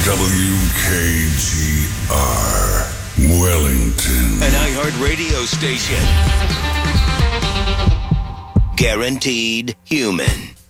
WKGR Wellington. An iHeart radio station. Guaranteed human.